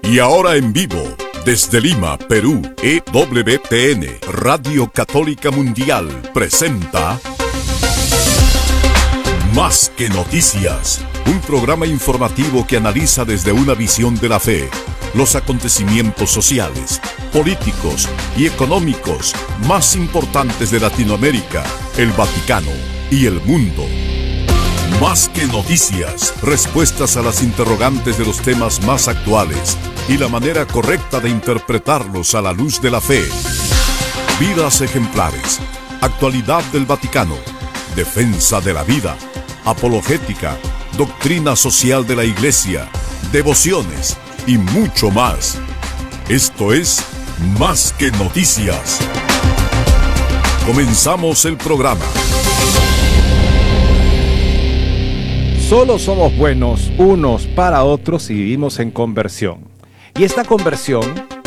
Y ahora en vivo, desde Lima, Perú, EWTN, Radio Católica Mundial, presenta Más que Noticias, un programa informativo que analiza desde una visión de la fe los acontecimientos sociales, políticos y económicos más importantes de Latinoamérica, el Vaticano y el mundo. Más que noticias, respuestas a las interrogantes de los temas más actuales y la manera correcta de interpretarlos a la luz de la fe. Vidas ejemplares, actualidad del Vaticano, defensa de la vida, apologética, doctrina social de la Iglesia, devociones y mucho más. Esto es Más que Noticias. Comenzamos el programa. Solo somos buenos unos para otros si vivimos en conversión. Y esta conversión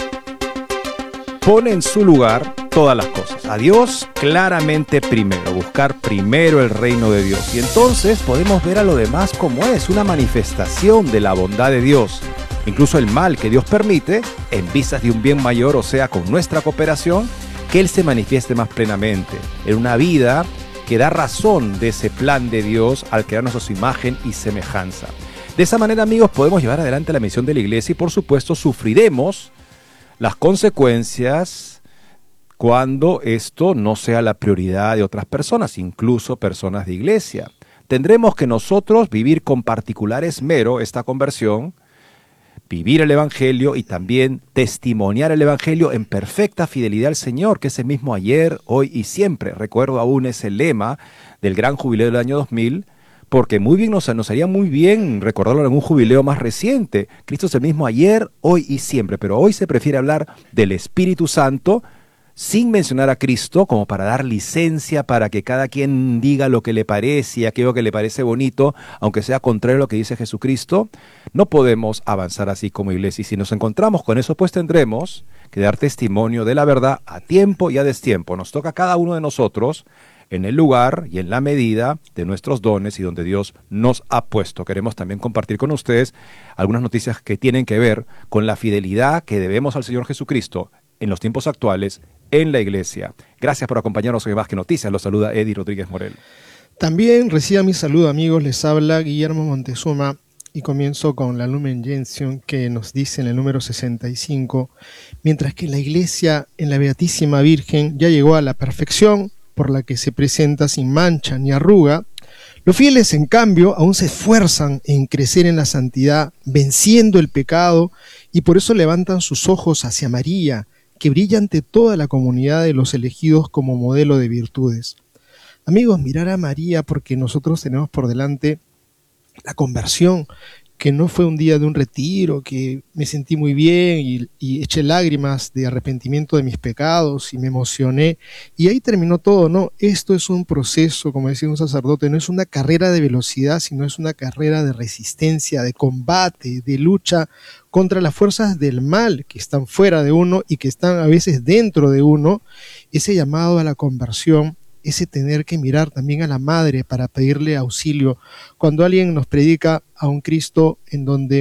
pone en su lugar todas las cosas. A Dios claramente primero, buscar primero el reino de Dios. Y entonces podemos ver a lo demás como es, una manifestación de la bondad de Dios. Incluso el mal que Dios permite, en vistas de un bien mayor, o sea, con nuestra cooperación, que Él se manifieste más plenamente en una vida que da razón de ese plan de Dios al crearnos a su imagen y semejanza. De esa manera, amigos, podemos llevar adelante la misión de la Iglesia y, por supuesto, sufriremos las consecuencias cuando esto no sea la prioridad de otras personas, incluso personas de Iglesia. Tendremos que nosotros vivir con particular esmero esta conversión, vivir el Evangelio y también testimoniar el Evangelio en perfecta fidelidad al Señor, que es el mismo ayer, hoy y siempre. Recuerdo aún ese lema del gran jubileo del año 2000, porque muy bien nos haría muy bien recordarlo en un jubileo más reciente. Cristo es el mismo ayer, hoy y siempre, pero hoy se prefiere hablar del Espíritu Santo sin mencionar a Cristo, como para dar licencia para que cada quien diga lo que le parece y aquello que le parece bonito, aunque sea contrario a lo que dice Jesucristo. No podemos avanzar así como iglesia. Y si nos encontramos con eso, pues tendremos que dar testimonio de la verdad a tiempo y a destiempo. Nos toca a cada uno de nosotros en el lugar y en la medida de nuestros dones y donde Dios nos ha puesto. Queremos también compartir con ustedes algunas noticias que tienen que ver con la fidelidad que debemos al Señor Jesucristo en los tiempos actuales en la Iglesia. Gracias por acompañarnos en Más que Noticias. Los saluda Eddie Rodríguez Morel. También reciba mi saludo, amigos. Les habla Guillermo Montezuma y comienzo con la Lumen Gentium, que nos dice en el número 65: mientras que la Iglesia en la Beatísima Virgen ya llegó a la perfección, por la que se presenta sin mancha ni arruga, los fieles, en cambio, aún se esfuerzan en crecer en la santidad, venciendo el pecado, y por eso levantan sus ojos hacia María, que brilla ante toda la comunidad de los elegidos como modelo de virtudes. Amigos, mirar a María, porque nosotros tenemos por delante la conversión, que no fue un día de un retiro, que me sentí muy bien y eché lágrimas de arrepentimiento de mis pecados y me emocioné, y ahí terminó todo. No, esto es un proceso, como decía un sacerdote, no es una carrera de velocidad, sino es una carrera de resistencia, de combate, de lucha contra las fuerzas del mal que están fuera de uno y que están a veces dentro de uno. Ese llamado a la conversión, ese tener que mirar también a la Madre para pedirle auxilio. Cuando alguien nos predica a un Cristo en donde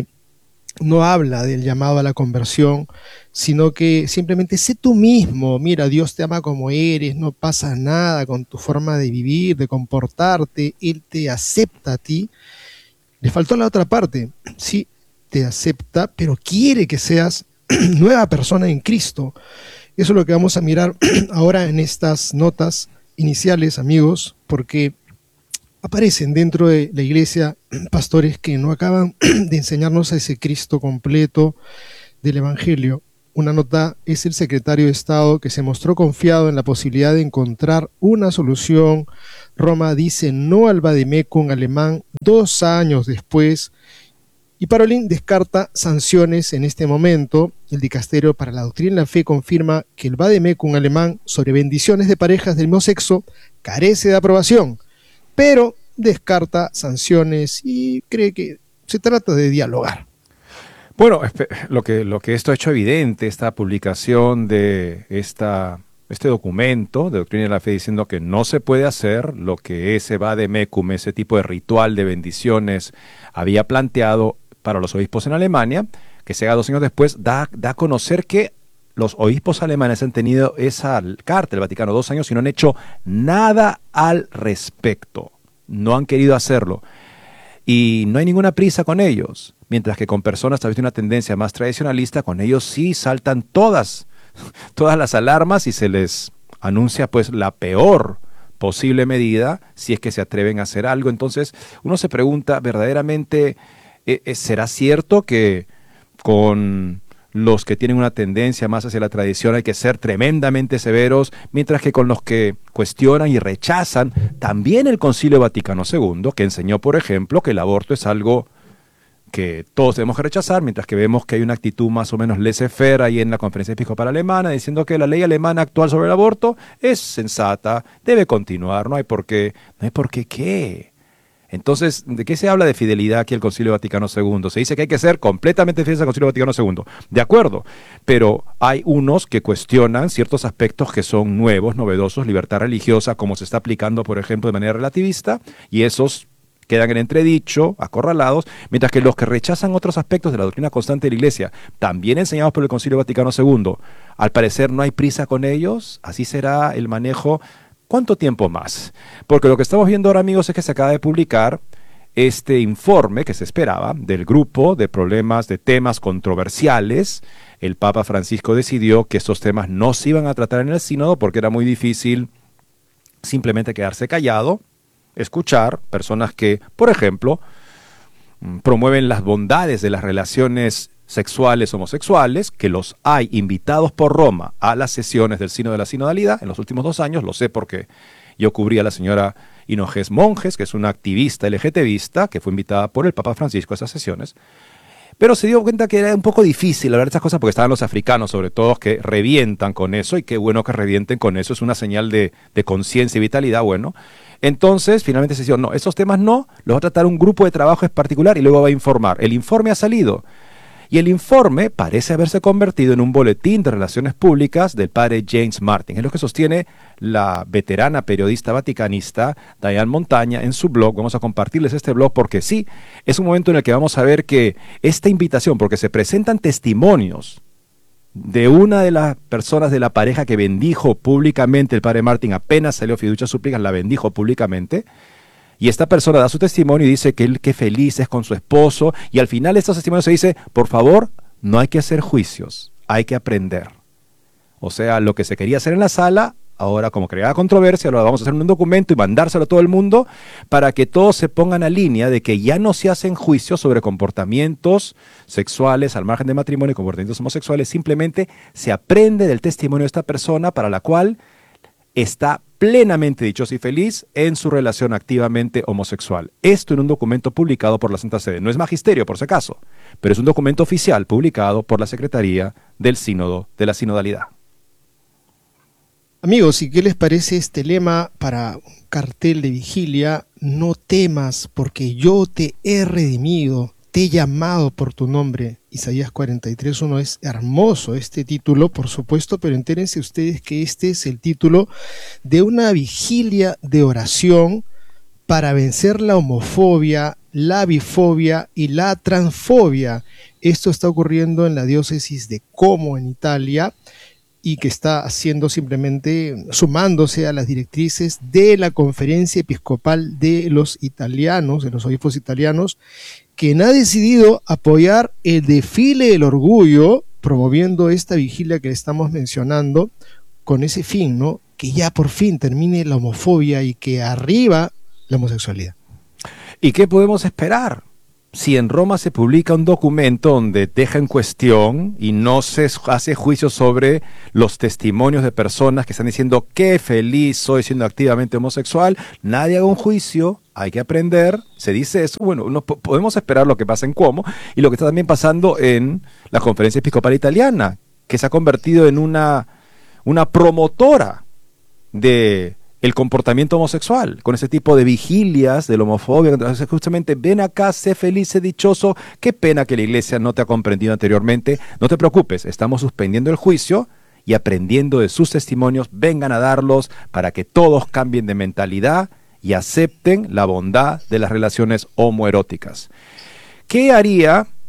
no habla del llamado a la conversión, sino que simplemente sé tú mismo, mira, Dios te ama como eres, no pasa nada con tu forma de vivir, de comportarte, Él te acepta a ti. Le faltó la otra parte, sí, te acepta, pero quiere que seas nueva persona en Cristo. Eso es lo que vamos a mirar ahora en estas notas iniciales, amigos, porque aparecen dentro de la Iglesia pastores que no acaban de enseñarnos a ese Cristo completo del Evangelio. Una nota es el secretario de Estado, que se mostró confiado en la posibilidad de encontrar una solución. Roma dice no al Vademecum alemán 2 años después, y Parolin descarta sanciones en este momento. El Dicasterio para la Doctrina y la Fe confirma que el Vademecum alemán sobre bendiciones de parejas del mismo sexo carece de aprobación, pero descarta sanciones y cree que se trata de dialogar. Bueno, lo que esto ha hecho evidente, esta publicación de este documento de Doctrina de la Fe, diciendo que no se puede hacer lo que ese vademecum, ese tipo de ritual de bendiciones, había planteado, para los obispos en Alemania, que se haga 2 años después, da a conocer que los obispos alemanes han tenido esa carta del Vaticano 2 años y no han hecho nada al respecto. No han querido hacerlo. Y no hay ninguna prisa con ellos. Mientras que con personas tal vez de una tendencia más tradicionalista, con ellos sí saltan todas las alarmas y se les anuncia pues la peor posible medida si es que se atreven a hacer algo. Entonces uno se pregunta, ¿verdaderamente será cierto que con los que tienen una tendencia más hacia la tradición hay que ser tremendamente severos, mientras que con los que cuestionan y rechazan también el Concilio Vaticano II, que enseñó, por ejemplo, que el aborto es algo que todos debemos rechazar, mientras que vemos que hay una actitud más o menos laissez-faire ahí en la Conferencia Episcopal Alemana, diciendo que la ley alemana actual sobre el aborto es sensata, debe continuar, no hay por qué ¿qué? Entonces, ¿de qué se habla de fidelidad aquí al Concilio Vaticano II? Se dice que hay que ser completamente fieles al Concilio Vaticano II. De acuerdo, pero hay unos que cuestionan ciertos aspectos que son nuevos, novedosos, libertad religiosa, como se está aplicando, por ejemplo, de manera relativista, y esos quedan en entredicho, acorralados, mientras que los que rechazan otros aspectos de la doctrina constante de la Iglesia, también enseñados por el Concilio Vaticano II, al parecer no hay prisa con ellos, así será el manejo. ¿Cuánto tiempo más? Porque lo que estamos viendo ahora, amigos, es que se acaba de publicar este informe que se esperaba del grupo de problemas, de temas controversiales. El Papa Francisco decidió que estos temas no se iban a tratar en el sínodo porque era muy difícil simplemente quedarse callado, escuchar personas que, por ejemplo, promueven las bondades de las relaciones sexuales homosexuales, que los hay invitados por Roma a las sesiones del Sínodo de la Sinodalidad en los últimos 2 años, lo sé porque yo cubrí a la señora Hinojés Monjes, que es una activista LGTBista, que fue invitada por el Papa Francisco a esas sesiones, pero se dio cuenta que era un poco difícil hablar de estas cosas porque estaban los africanos, sobre todo, que revientan con eso, y qué bueno que revienten con eso, es una señal de conciencia y vitalidad, bueno. Entonces, finalmente se dijo, no, esos temas no, los va a tratar un grupo de trabajo en particular y luego va a informar. El informe ha salido. Y el informe parece haberse convertido en un boletín de relaciones públicas del padre James Martin. Es lo que sostiene la veterana periodista vaticanista Diane Montaña en su blog. Vamos a compartirles este blog porque sí, es un momento en el que vamos a ver que esta invitación, porque se presentan testimonios de una de las personas de la pareja que bendijo públicamente el padre Martin, apenas salió Fiducia Súplicas, la bendijo públicamente. Y esta persona da su testimonio y dice que él qué feliz es con su esposo. Y al final de estos testimonios se dice, por favor, no hay que hacer juicios, hay que aprender. O sea, lo que se quería hacer en la sala, ahora como creaba controversia, lo vamos a hacer en un documento y mandárselo a todo el mundo para que todos se pongan a línea de que ya no se hacen juicios sobre comportamientos sexuales al margen de matrimonio y comportamientos homosexuales. Simplemente se aprende del testimonio de esta persona para la cual está plenamente dichosa y feliz en su relación activamente homosexual. Esto en un documento publicado por la Santa Sede. No es magisterio, por si acaso, pero es un documento oficial publicado por la Secretaría del Sínodo de la Sinodalidad. Amigos, ¿y qué les parece este lema para un cartel de vigilia? No temas, porque yo te he redimido, te he llamado por tu nombre. Isaías 43:1 es hermoso este título, por supuesto, pero entérense ustedes que este es el título de una vigilia de oración para vencer la homofobia, la bifobia y la transfobia. Esto está ocurriendo en la diócesis de Como, en Italia, y que está haciendo simplemente, sumándose a las directrices de la Conferencia Episcopal de los Italianos, de los obispos italianos, quien ha decidido apoyar el desfile del orgullo, promoviendo esta vigilia que estamos mencionando, con ese fin, ¿no? Que ya por fin termine la homofobia y que arriba la homosexualidad. ¿Y qué podemos esperar? Si en Roma se publica un documento donde deja en cuestión y no se hace juicio sobre los testimonios de personas que están diciendo qué feliz soy siendo activamente homosexual, nadie haga un juicio, hay que aprender, se dice eso, bueno, no podemos esperar lo que pasa en Como y lo que está también pasando en la Conferencia Episcopal Italiana, que se ha convertido en una promotora de el comportamiento homosexual, con ese tipo de vigilias de la homofobia. Justamente, ven acá, sé feliz, sé dichoso, qué pena que la Iglesia no te ha comprendido anteriormente, no te preocupes, estamos suspendiendo el juicio y aprendiendo de sus testimonios, vengan a darlos para que todos cambien de mentalidad y acepten la bondad de las relaciones homoeróticas. ¿Qué haría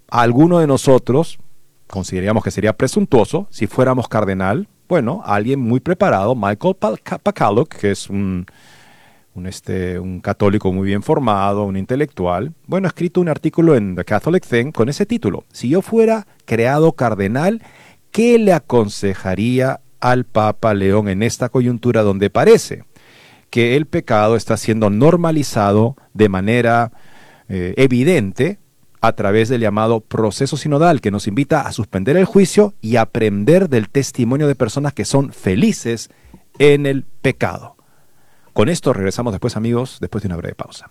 alguno de nosotros consideraríamos que sería presuntuoso si fuéramos cardenal. Bueno, alguien muy preparado, Michael Pakaluk, que es un católico muy bien formado, un intelectual, bueno, ha escrito un artículo en The Catholic Thing con ese título: si yo fuera creado cardenal, ¿qué le aconsejaría al Papa León en esta coyuntura donde parece que el pecado está siendo normalizado de manera evidente a través del llamado proceso sinodal, que nos invita a suspender el juicio y aprender del testimonio de personas que son felices en el pecado? Con esto regresamos después, amigos, después de una breve pausa.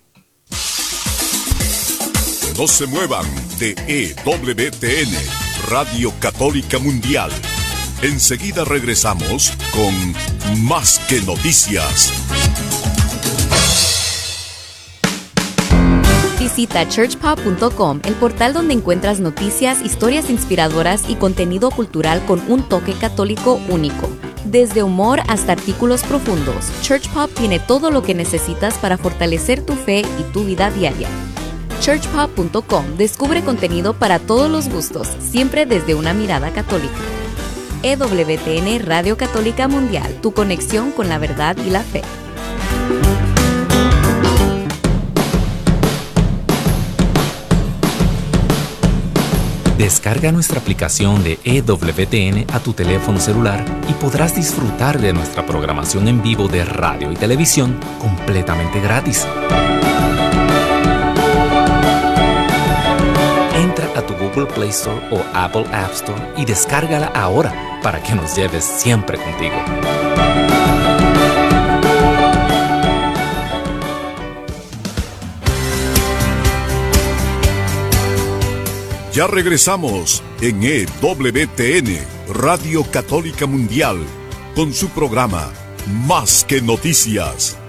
No se muevan de EWTN, Radio Católica Mundial. Enseguida regresamos con Más que Noticias. Visita churchpop.com, el portal donde encuentras noticias, historias inspiradoras y contenido cultural con un toque católico único. Desde humor hasta artículos profundos, ChurchPop tiene todo lo que necesitas para fortalecer tu fe y tu vida diaria. churchpop.com descubre contenido para todos los gustos, siempre desde una mirada católica. EWTN Radio Católica Mundial, tu conexión con la verdad y la fe. Descarga nuestra aplicación de EWTN a tu teléfono celular y podrás disfrutar de nuestra programación en vivo de radio y televisión completamente gratis. Entra a tu Google Play Store o Apple App Store y descárgala ahora para que nos lleves siempre contigo. Ya regresamos en EWTN, Radio Católica Mundial, con su programa Más que Noticias.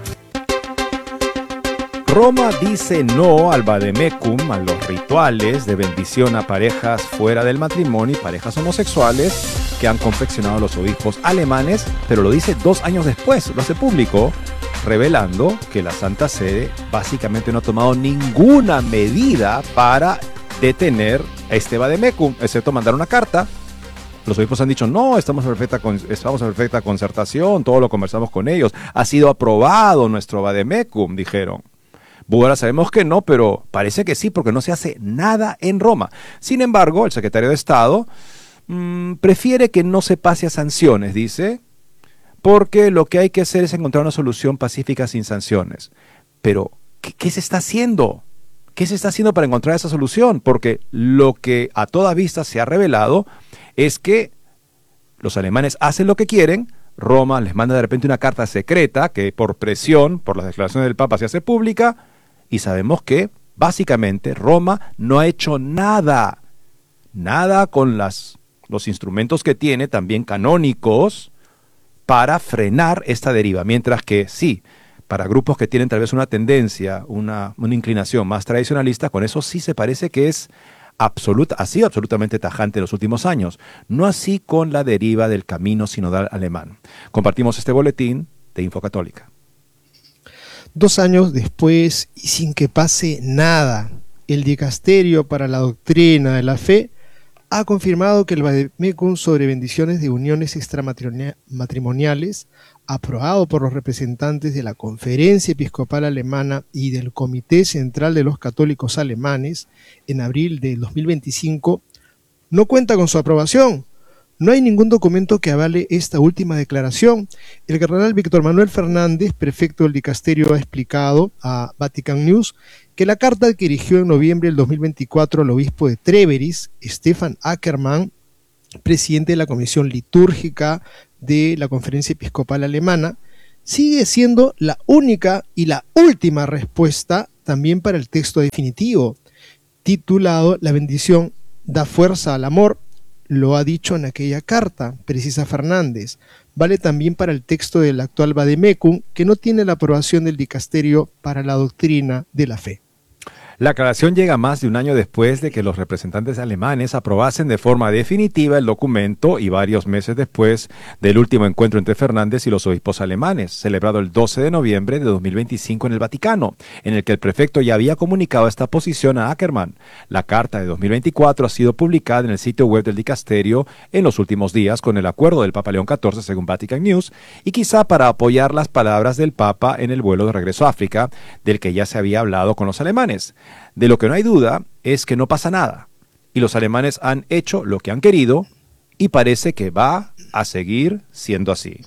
Roma dice no al vademecum, a los rituales de bendición a parejas fuera del matrimonio y parejas homosexuales que han confeccionado los obispos alemanes, pero lo dice 2 años después, lo hace público, revelando que la Santa Sede básicamente no ha tomado ninguna medida para detener este vademecum, excepto mandar una carta. Los obispos han dicho, no, estamos en perfecta concertación, todo lo conversamos con ellos, ha sido aprobado nuestro vademecum, dijeron. Ahora sabemos que no, pero parece que sí, porque no se hace nada en Roma. Sin embargo, el secretario de Estado prefiere que no se pase a sanciones, dice, porque lo que hay que hacer es encontrar una solución pacífica sin sanciones. Pero, ¿qué se está haciendo? ¿Qué se está haciendo para encontrar esa solución? Porque lo que a toda vista se ha revelado es que los alemanes hacen lo que quieren, Roma les manda de repente una carta secreta que por presión, por las declaraciones del Papa se hace pública, y sabemos que básicamente Roma no ha hecho nada con los instrumentos que tiene, también canónicos, para frenar esta deriva, mientras que sí, para grupos que tienen tal vez una tendencia, una inclinación más tradicionalista, con eso sí se parece que ha sido absolutamente tajante en los últimos años. No así con la deriva del camino sinodal alemán. Compartimos este boletín de Info Católica. 2 años después, y sin que pase nada, el Dicasterio para la Doctrina de la Fe ha confirmado que el vademecum sobre bendiciones de uniones extramatrimoniales, aprobado por los representantes de la Conferencia Episcopal Alemana y del Comité Central de los Católicos Alemanes en abril de 2025, no cuenta con su aprobación. No hay ningún documento que avale esta última declaración. El cardenal Víctor Manuel Fernández, prefecto del dicasterio, ha explicado a Vatican News que la carta que dirigió en noviembre del 2024 al obispo de Treveris, Stefan Ackermann, presidente de la Comisión Litúrgica de la Conferencia Episcopal Alemana, sigue siendo la única y la última respuesta también para el texto definitivo, titulado La bendición da fuerza al amor. Lo ha dicho en aquella carta, precisa Fernández. Vale también para el texto del actual vademecum, que no tiene la aprobación del Dicasterio para la Doctrina de la Fe. La aclaración llega más de un año después de que los representantes alemanes aprobasen de forma definitiva el documento y varios meses después del último encuentro entre Fernández y los obispos alemanes, celebrado el 12 de noviembre de 2025 en el Vaticano, en el que el prefecto ya había comunicado esta posición a Ackerman. La carta de 2024 ha sido publicada en el sitio web del dicasterio en los últimos días con el acuerdo del Papa León XIV, según Vatican News, y quizá para apoyar las palabras del Papa en el vuelo de regreso a África, del que ya se había hablado con los alemanes. De lo que no hay duda es que no pasa nada, y los alemanes han hecho lo que han querido, y parece que va a seguir siendo así.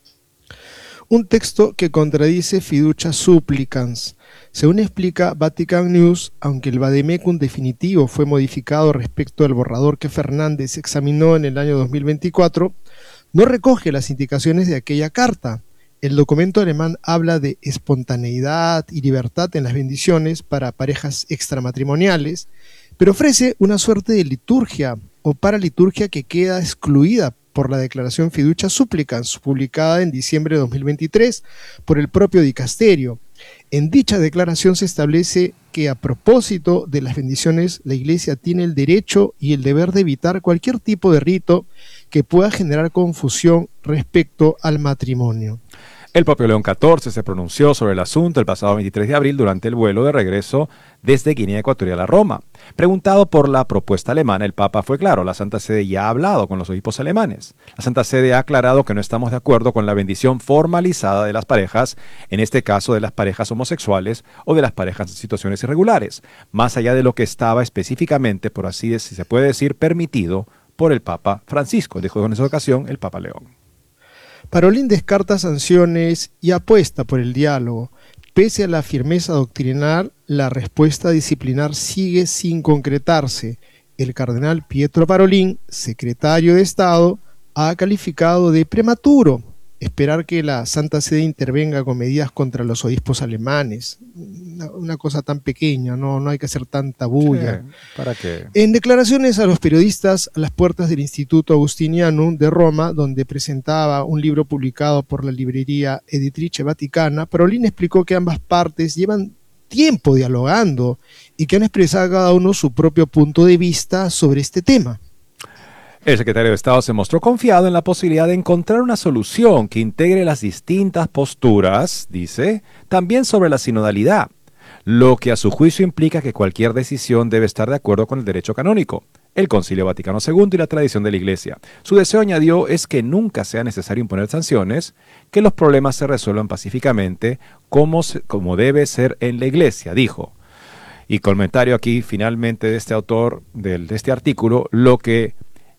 Un texto que contradice fiducia supplicans. Según explica Vatican News, aunque el vademecum definitivo fue modificado respecto al borrador que Fernández examinó en el año 2024, no recoge las indicaciones de aquella carta. El documento alemán habla de espontaneidad y libertad en las bendiciones para parejas extramatrimoniales, pero ofrece una suerte de liturgia o paraliturgia que queda excluida por la declaración Fiducia Supplicans, publicada en diciembre de 2023 por el propio dicasterio. En dicha declaración se establece que a propósito de las bendiciones, la Iglesia tiene el derecho y el deber de evitar cualquier tipo de rito que pueda generar confusión respecto al matrimonio. El propio León XIV se pronunció sobre el asunto el pasado 23 de abril durante el vuelo de regreso desde Guinea Ecuatorial a Roma. Preguntado por la propuesta alemana, el Papa fue claro: la Santa Sede ya ha hablado con los obispos alemanes. La Santa Sede ha aclarado que no estamos de acuerdo con la bendición formalizada de las parejas, en este caso de las parejas homosexuales o de las parejas en situaciones irregulares, más allá de lo que estaba específicamente, por así decir, si se puede decir, permitido por el Papa Francisco, dijo en esa ocasión el Papa León. Parolín descarta sanciones y apuesta por el diálogo. Pese a la firmeza doctrinal, la respuesta disciplinar sigue sin concretarse. El cardenal Pietro Parolin, secretario de Estado, ha calificado de prematuro esperar que la Santa Sede intervenga con medidas contra los obispos alemanes. Una cosa tan pequeña, no hay que hacer tanta bulla. Sí, ¿para qué? En declaraciones a los periodistas a las puertas del Instituto Augustinianum de Roma, donde presentaba un libro publicado por la librería Editrice Vaticana, Parolin explicó que ambas partes llevan tiempo dialogando y que han expresado cada uno su propio punto de vista sobre este tema. El secretario de Estado se mostró confiado en la posibilidad de encontrar una solución que integre las distintas posturas, dice, también sobre la sinodalidad, lo que a su juicio implica que cualquier decisión debe estar de acuerdo con el derecho canónico, el Concilio Vaticano II y la tradición de la Iglesia. Su deseo, añadió, es que nunca sea necesario imponer sanciones, que los problemas se resuelvan pacíficamente como debe ser en la Iglesia, dijo. Y comentario aquí finalmente de este autor de este artículo: lo de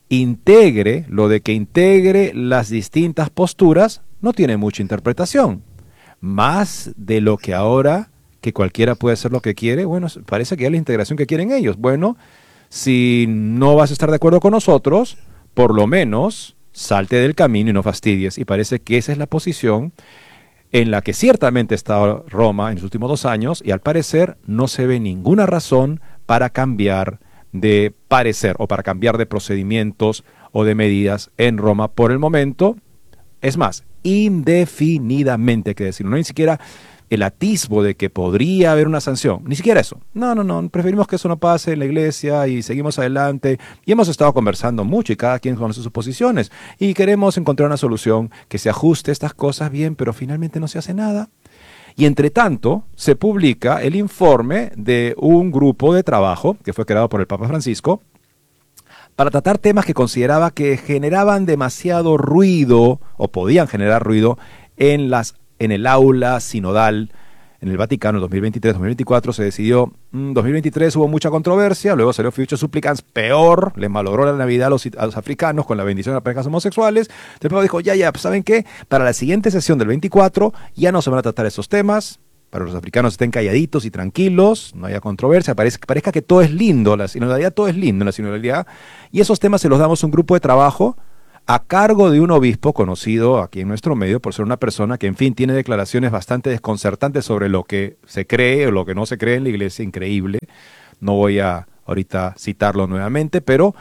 que integre las distintas posturas no tiene mucha interpretación. Más de lo que ahora, que cualquiera puede hacer lo que quiere, bueno, parece que es la integración que quieren ellos. Bueno, si no vas a estar de acuerdo con nosotros, por lo menos salte del camino y no fastidies. Y parece que esa es la posición en la que ciertamente está Roma en los últimos 2 años, y al parecer no se ve ninguna razón para cambiar de parecer o para cambiar de procedimientos o de medidas en Roma por el momento. Es más, indefinidamente, hay que decirlo, no hay ni siquiera el atisbo de que podría haber una sanción, ni siquiera eso. No, preferimos que eso no pase en la Iglesia y seguimos adelante, y hemos estado conversando mucho y cada quien conoce sus posiciones y queremos encontrar una solución que se ajuste a estas cosas bien, pero finalmente no se hace nada. Y entre tanto, se publica el informe de un grupo de trabajo que fue creado por el Papa Francisco para tratar temas que consideraba que generaban demasiado ruido o podían generar ruido en el aula sinodal en el Vaticano. En 2023-2024 se decidió, 2023 hubo mucha controversia, luego salió Fiducia Supplicans, peor, les malogró la Navidad a los africanos con la bendición de las parejas homosexuales. El Papa dijo, ya, pues ¿saben qué? Para la siguiente sesión del 24 ya no se van a tratar esos temas, para los africanos estén calladitos y tranquilos, no haya controversia, parezca que todo es lindo, la sinodalidad, todo es lindo en la sinodalidad, y esos temas se los damos a un grupo de trabajo a cargo de un obispo conocido aquí en nuestro medio por ser una persona que, en fin, tiene declaraciones bastante desconcertantes sobre lo que se cree o lo que no se cree en la Iglesia, increíble. No voy a ahorita citarlo nuevamente, pero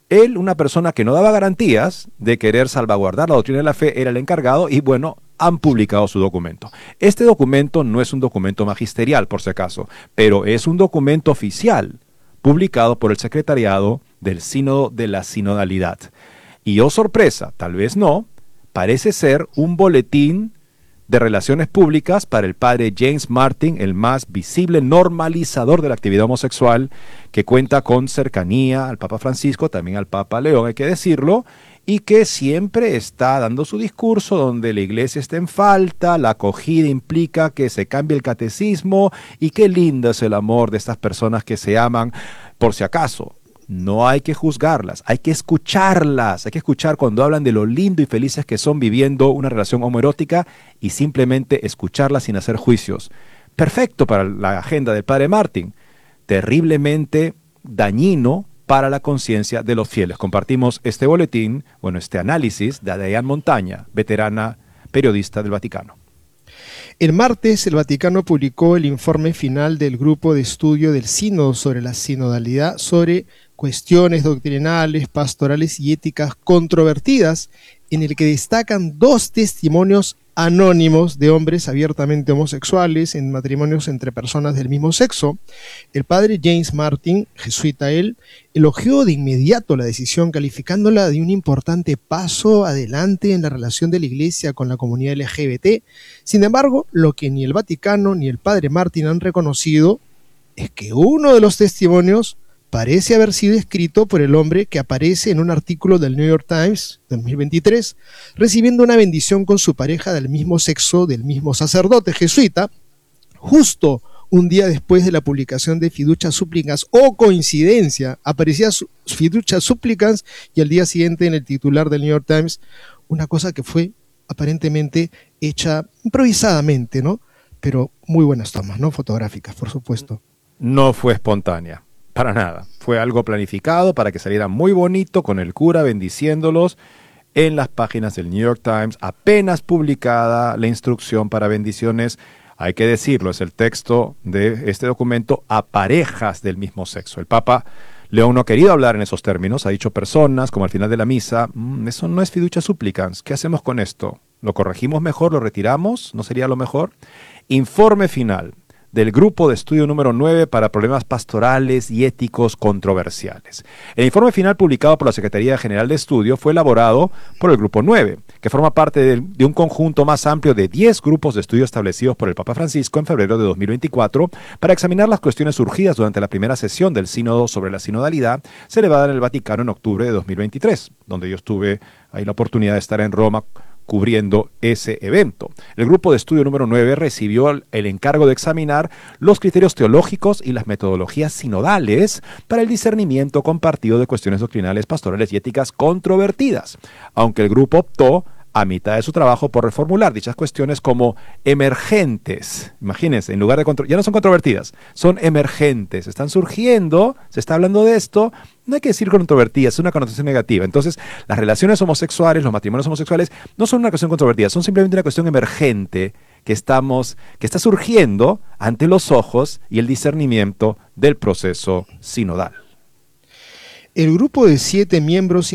Él, una persona que no daba garantías de querer salvaguardar la doctrina de la fe, era el encargado y bueno, han publicado su documento. Este documento no es un documento magisterial, por si acaso, pero es un documento oficial publicado por el secretariado del Sínodo de la Sinodalidad. Y oh sorpresa, tal vez no, parece ser un boletín de relaciones públicas para el padre James Martin, el más visible normalizador de la actividad homosexual, que cuenta con cercanía al Papa Francisco, también al Papa León, hay que decirlo, y que siempre está dando su discurso donde la iglesia está en falta, la acogida implica que se cambie el catecismo, y qué lindo es el amor de estas personas que se aman. Por si acaso, no hay que juzgarlas, hay que escucharlas, hay que escuchar cuando hablan de lo lindo y felices que son viviendo una relación homoerótica y simplemente escucharlas sin hacer juicios. Perfecto para la agenda del padre Martin, terriblemente dañino para la conciencia de los fieles. Compartimos este boletín, este análisis de Diane Montaña, veterana periodista del Vaticano. El martes, el Vaticano publicó el informe final del grupo de estudio del Sínodo sobre la sinodalidad, sobre cuestiones doctrinales, pastorales y éticas controvertidas, en el que destacan 2 testimonios anónimos de hombres abiertamente homosexuales en matrimonios entre personas del mismo sexo. El padre James Martin, jesuita él, elogió de inmediato la decisión, calificándola de un importante paso adelante en la relación de la Iglesia con la comunidad LGBT. Sin embargo, lo que ni el Vaticano ni el padre Martin han reconocido es que uno de los testimonios parece haber sido escrito por el hombre que aparece en un artículo del New York Times 2023, recibiendo una bendición con su pareja del mismo sexo, del mismo sacerdote jesuita, justo un día después de la publicación de Fiducia Supplicans. ¡Oh, coincidencia! Aparecía Fiducia Supplicans y al día siguiente en el titular del New York Times, una cosa que fue aparentemente hecha improvisadamente, ¿no? Pero muy buenas tomas, ¿no? Fotográficas, por supuesto. No fue espontánea. Para nada, fue algo planificado para que saliera muy bonito con el cura bendiciéndolos en las páginas del New York Times, apenas publicada la instrucción para bendiciones, hay que decirlo, es el texto de este documento, a parejas del mismo sexo. El Papa León no ha querido hablar en esos términos, ha dicho personas, como al final de la misa, eso no es Fiducia Supplicans, ¿qué hacemos con esto? ¿Lo corregimos mejor? ¿Lo retiramos? ¿No sería lo mejor? Informe final del grupo de estudio número 9 para problemas pastorales y éticos controversiales. El informe final publicado por la Secretaría General de Estudio fue elaborado por el grupo 9, que forma parte de un conjunto más amplio de 10 grupos de estudio establecidos por el Papa Francisco en febrero de 2024 para examinar las cuestiones surgidas durante la primera sesión del Sínodo sobre la sinodalidad celebrada en el Vaticano en octubre de 2023, donde yo tuve ahí la oportunidad de estar en Roma cubriendo ese evento. El grupo de estudio número 9 recibió el encargo de examinar los criterios teológicos y las metodologías sinodales para el discernimiento compartido de cuestiones doctrinales, pastorales y éticas controvertidas, aunque el grupo optó a mitad de su trabajo por reformular dichas cuestiones como emergentes. Imagínense, en lugar de ya no son controvertidas, son emergentes, están surgiendo, se está hablando de esto, no hay que decir controvertidas, es una connotación negativa. Entonces, las relaciones homosexuales, los matrimonios homosexuales, no son una cuestión controvertida, son simplemente una cuestión emergente que está surgiendo ante los ojos y el discernimiento del proceso sinodal. El grupo de 7 miembros